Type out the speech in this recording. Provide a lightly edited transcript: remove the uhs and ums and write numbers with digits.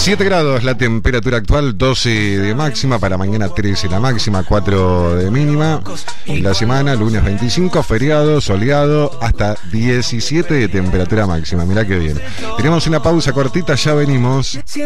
7 grados la temperatura actual, 12 de máxima, para mañana 13 la máxima, 4 de mínima. Y la semana, lunes 25, feriado, soleado, hasta 17 de temperatura máxima. Mirá qué bien. Tenemos una pausa cortita, ya venimos.